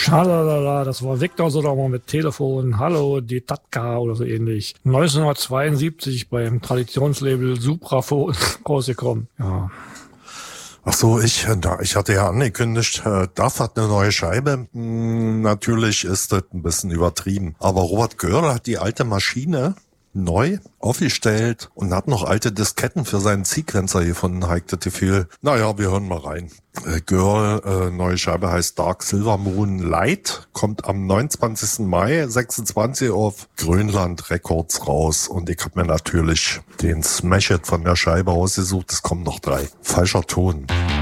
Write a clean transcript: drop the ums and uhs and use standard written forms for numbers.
Schalala, das war Victor Sodermann mit Telefon. Hallo, die Tatka oder so ähnlich. 1972 beim Traditionslabel Supraphon rausgekommen. Ja. Ach so, ich hatte ja angekündigt, das hat eine neue Scheibe. Natürlich ist das ein bisschen übertrieben. Aber Robert Göhrl hat die alte Maschine neu aufgestellt und hat noch alte Disketten für seinen Sequencer gefunden, Heike Tefil. Naja, wir hören mal rein. Girl, neue Scheibe heißt Dark Silver Moon Light, kommt am 29. Mai 26 auf Grönland Records raus und ich habe mir natürlich den Smash-It von der Scheibe ausgesucht. Es kommen noch 3. Falscher Ton.